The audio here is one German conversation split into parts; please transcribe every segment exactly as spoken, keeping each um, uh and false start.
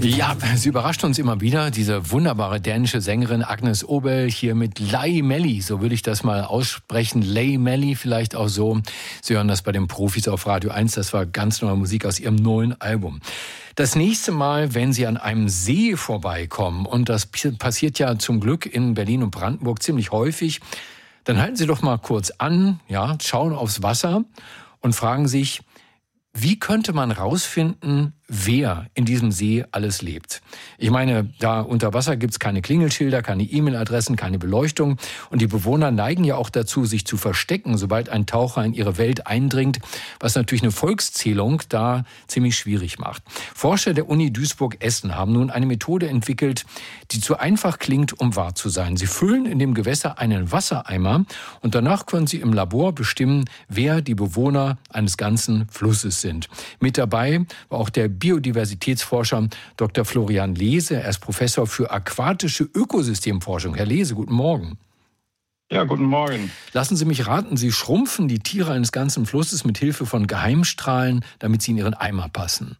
Ja, sie überrascht uns immer wieder, diese wunderbare dänische Sängerin Agnes Obel hier mit Lei Melli, so würde ich das mal aussprechen, Lei Melli vielleicht auch so. Sie hören das bei den Profis auf Radio eins, das war ganz neue Musik aus ihrem neuen Album. Das nächste Mal, wenn Sie an einem See vorbeikommen, und das passiert ja zum Glück in Berlin und Brandenburg ziemlich häufig, dann halten Sie doch mal kurz an, ja, schauen aufs Wasser und fragen sich, wie könnte man rausfinden, wer in diesem See alles lebt? Ich meine, da unter Wasser gibt's keine Klingelschilder, keine E-Mail-Adressen, keine Beleuchtung. Und die Bewohner neigen ja auch dazu, sich zu verstecken, sobald ein Taucher in ihre Welt eindringt, was natürlich eine Volkszählung da ziemlich schwierig macht. Forscher der Uni Duisburg-Essen haben nun eine Methode entwickelt, die zu einfach klingt, um wahr zu sein. Sie füllen in dem Gewässer einen Wassereimer und danach können sie im Labor bestimmen, wer die Bewohner eines ganzen Flusses sind. Mit dabei war auch der Biodiversitätsforscher Doktor Florian Lehse. Er ist Professor für aquatische Ökosystemforschung. Herr Lehse, guten Morgen. Ja, guten Morgen. Lassen Sie mich raten, Sie schrumpfen die Tiere eines ganzen Flusses mit Hilfe von Geheimstrahlen, damit sie in Ihren Eimer passen.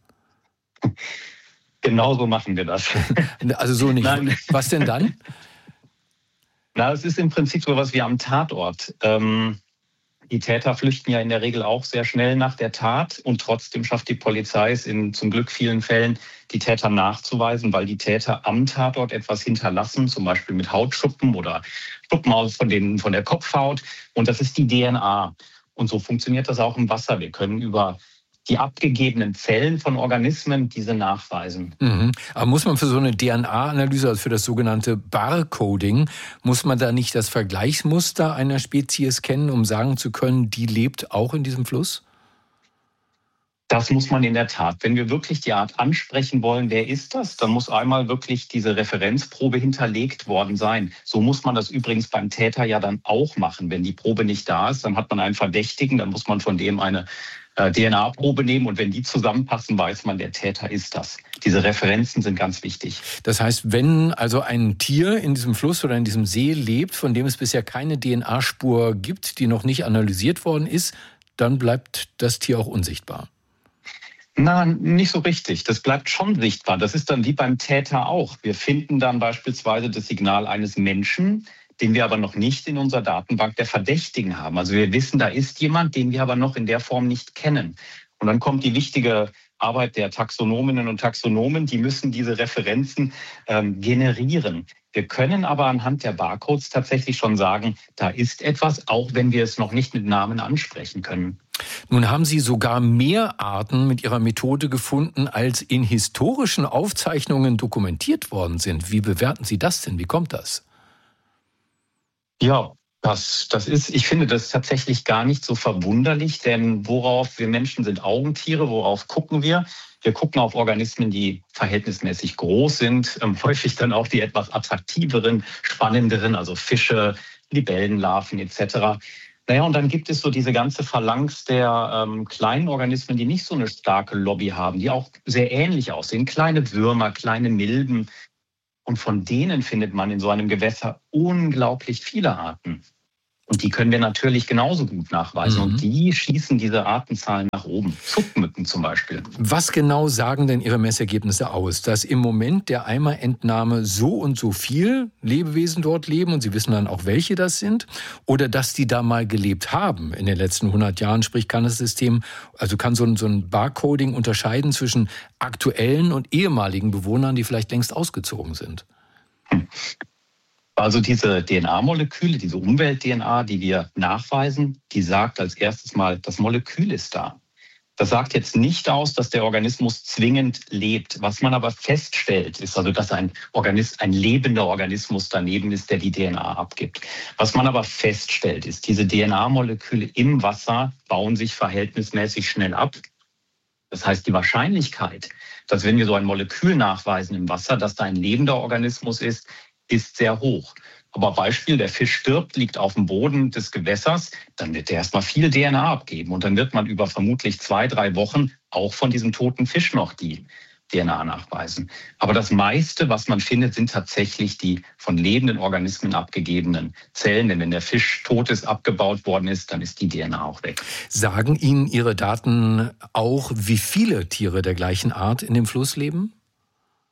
Genau so machen wir das. Also so nicht. Nein. Was denn dann? Na, es ist im Prinzip so etwas wie am Tatort. Ähm, Die Täter flüchten ja in der Regel auch sehr schnell nach der Tat und trotzdem schafft die Polizei es in zum Glück vielen Fällen, die Täter nachzuweisen, weil die Täter am Tatort etwas hinterlassen, zum Beispiel mit Hautschuppen oder Schuppen aus von, den, von der Kopfhaut. Und das ist die D N A. Und so funktioniert das auch im Wasser. Wir können über die abgegebenen Zellen von Organismen diese nachweisen. Mhm. Aber muss man für so eine D N A-Analyse, also für das sogenannte Barcoding, muss man da nicht das Vergleichsmuster einer Spezies kennen, um sagen zu können, die lebt auch in diesem Fluss? Das muss man in der Tat. Wenn wir wirklich die Art ansprechen wollen, wer ist das, dann muss einmal wirklich diese Referenzprobe hinterlegt worden sein. So muss man das übrigens beim Täter ja dann auch machen. Wenn die Probe nicht da ist, dann hat man einen Verdächtigen, dann muss man von dem eine D N A-Probe nehmen und wenn die zusammenpassen, weiß man, der Täter ist das. Diese Referenzen sind ganz wichtig. Das heißt, wenn also ein Tier in diesem Fluss oder in diesem See lebt, von dem es bisher keine D N A-Spur gibt, die noch nicht analysiert worden ist, dann bleibt das Tier auch unsichtbar. Na, nicht so richtig. Das bleibt schon sichtbar. Das ist dann wie beim Täter auch. Wir finden dann beispielsweise das Signal eines Menschen, den wir aber noch nicht in unserer Datenbank der Verdächtigen haben. Also wir wissen, da ist jemand, den wir aber noch in der Form nicht kennen. Und dann kommt die wichtige Arbeit der Taxonominnen und Taxonomen, die müssen diese Referenzen ähm, generieren. Wir können aber anhand der Barcodes tatsächlich schon sagen, da ist etwas, auch wenn wir es noch nicht mit Namen ansprechen können. Nun haben Sie sogar mehr Arten mit Ihrer Methode gefunden, als in historischen Aufzeichnungen dokumentiert worden sind. Wie bewerten Sie das denn? Wie kommt das? Ja, das, das ist, ich finde das tatsächlich gar nicht so verwunderlich, denn worauf wir Menschen sind Augentiere, worauf gucken wir? Wir gucken auf Organismen, die verhältnismäßig groß sind, ähm, häufig dann auch die etwas attraktiveren, spannenderen, also Fische, Libellenlarven et cetera. Naja, und dann gibt es so diese ganze Phalanx der ähm, kleinen Organismen, die nicht so eine starke Lobby haben, die auch sehr ähnlich aussehen. Kleine Würmer, kleine Milben. Und von denen findet man in so einem Gewässer unglaublich viele Arten. Und die können wir natürlich genauso gut nachweisen. Mhm. Und die schießen diese Artenzahlen nach oben. Zuckmücken zum Beispiel. Was genau sagen denn Ihre Messergebnisse aus? Dass im Moment der Eimerentnahme so und so viel Lebewesen dort leben und Sie wissen dann auch, welche das sind? Oder dass die da mal gelebt haben in den letzten hundert Jahren? Sprich, kann das System, also kann so ein, so ein Barcoding unterscheiden zwischen aktuellen und ehemaligen Bewohnern, die vielleicht längst ausgezogen sind? Hm. Also diese D N A-Moleküle, diese Umwelt-D N A, die wir nachweisen, die sagt als erstes mal, das Molekül ist da. Das sagt jetzt nicht aus, dass der Organismus zwingend lebt. Was man aber feststellt, ist also, dass ein Organismus, ein lebender Organismus daneben ist, der die D N A abgibt. Was man aber feststellt, ist, diese D N A-Moleküle im Wasser bauen sich verhältnismäßig schnell ab. Das heißt, die Wahrscheinlichkeit, dass wenn wir so ein Molekül nachweisen im Wasser, dass da ein lebender Organismus ist, ist sehr hoch. Aber Beispiel, der Fisch stirbt, liegt auf dem Boden des Gewässers, dann wird der erstmal viel D N A abgeben und dann wird man über vermutlich zwei, drei Wochen auch von diesem toten Fisch noch die D N A nachweisen. Aber das meiste, was man findet, sind tatsächlich die von lebenden Organismen abgegebenen Zellen. Denn wenn der Fisch tot ist, abgebaut worden ist, dann ist die D N A auch weg. Sagen Ihnen Ihre Daten auch, wie viele Tiere der gleichen Art in dem Fluss leben?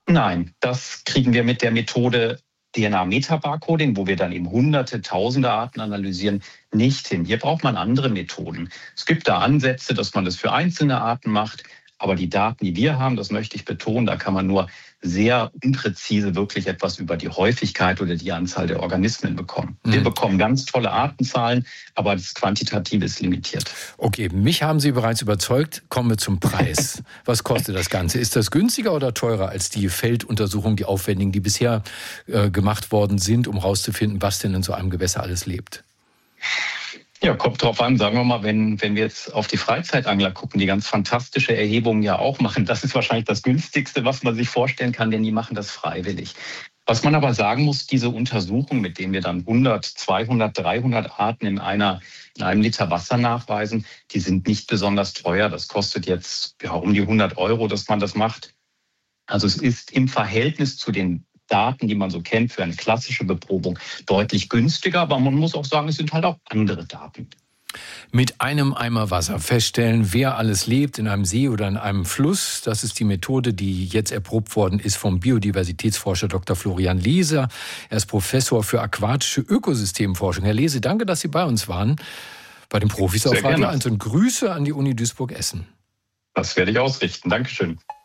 Nein, das kriegen wir mit der Methode D N A-Metabarcoding, wo wir dann eben hunderte, tausende Arten analysieren, nicht hin. Hier braucht man andere Methoden. Es gibt da Ansätze, dass man das für einzelne Arten macht. Aber die Daten, die wir haben, das möchte ich betonen, da kann man nur sehr unpräzise wirklich etwas über die Häufigkeit oder die Anzahl der Organismen bekommen. Mhm. Wir bekommen ganz tolle Artenzahlen, aber das Quantitative ist limitiert. Okay, mich haben Sie bereits überzeugt. Kommen wir zum Preis. Was kostet das Ganze? Ist das günstiger oder teurer als die Felduntersuchungen, die aufwendigen, die bisher äh, gemacht worden sind, um herauszufinden, was denn in so einem Gewässer alles lebt? Ja, kommt drauf an, sagen wir mal, wenn, wenn wir jetzt auf die Freizeitangler gucken, die ganz fantastische Erhebungen ja auch machen, das ist wahrscheinlich das günstigste, was man sich vorstellen kann, denn die machen das freiwillig. Was man aber sagen muss, diese Untersuchung, mit denen wir dann hundert, zweihundert, dreihundert Arten in, einer, in einem Liter Wasser nachweisen, die sind nicht besonders teuer. Das kostet jetzt ja, um die hundert Euro, dass man das macht. Also es ist im Verhältnis zu den Daten, die man so kennt, für eine klassische Beprobung deutlich günstiger. Aber man muss auch sagen, es sind halt auch andere Daten. Mit einem Eimer Wasser feststellen, wer alles lebt in einem See oder in einem Fluss. Das ist die Methode, die jetzt erprobt worden ist vom Biodiversitätsforscher Doktor Florian Lehse. Er ist Professor für aquatische Ökosystemforschung. Herr Lehse, danke, dass Sie bei uns waren, bei den Profis auf Radio eins. Und Grüße an die Uni Duisburg-Essen. Das werde ich ausrichten. Dankeschön.